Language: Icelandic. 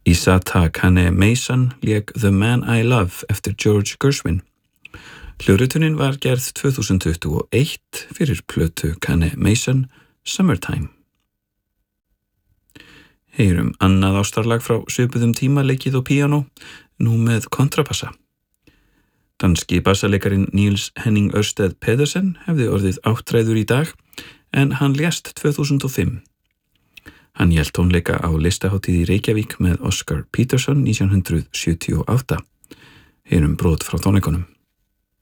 Isata Kane Mason lék The Man I Love eftir George Gershwin. Hljóðritunin var gerð 2021 fyrir plötu Kane Mason, Summertime. Heyrum annað ástarlag frá svipuðum tíma leikið á píanó, nú með kontrabassa. Danski bassaleikarin Niels Henning Ørsted Pedersen hefði orðið áttræður í dag, en hann lést 2005. Hann hélt tónleika á listahátíð í Reykjavík með Oscar Peterson 1978. Heyrum brot frá tónleikunum.